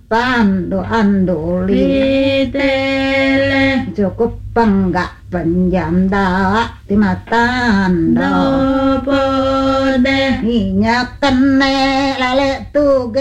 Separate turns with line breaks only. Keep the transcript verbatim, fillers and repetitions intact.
pandu anduli
Litele
cukup panggak penjanda timatan do
Dopode
Inya kene lale tuge